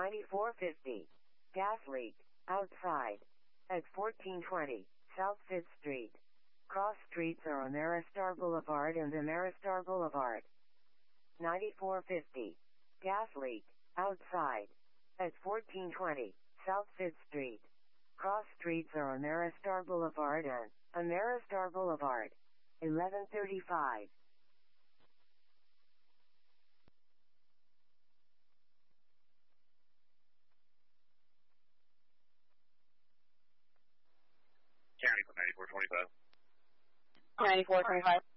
9450. Gas leak, outside. At 1420, South 5th Street. Cross streets are Ameristar Boulevard and Ameristar Boulevard. 9450. Gas leak, outside. At 1420, South 5th Street. Cross streets are Ameristar Boulevard and Ameristar Boulevard. 1135. County for 9425. 9425.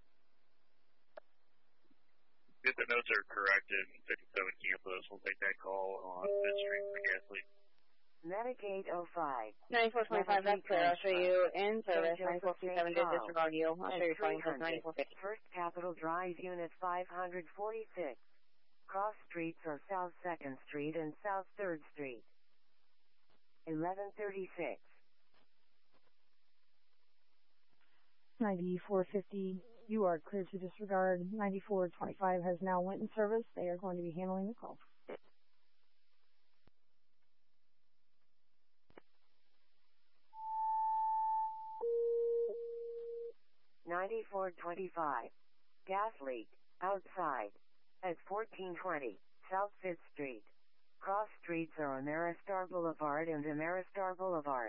If the notes are corrected, 57 campus will take that call on 5th Street for gas leak. Medicaid 05. 9425, that's clear. I'll show you in service. 9427 did disregard you. I'll show you calling code 9450. First Capital Drive, Unit 546. Cross streets are South 2nd Street and South 3rd Street. 1136. 9450, you are clear to disregard. 9425 has now went in service. They are going to be handling the call. 9425. Gas leak, outside. At 1420, South 5th Street. Cross streets are Ameristar Boulevard and Ameristar Boulevard.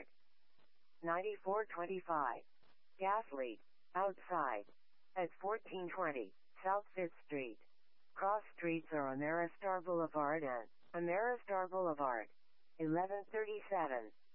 9425. Gas leak, outside. At 1420, South 5th Street. Cross streets are Ameristar Boulevard and Ameristar Boulevard. 1137.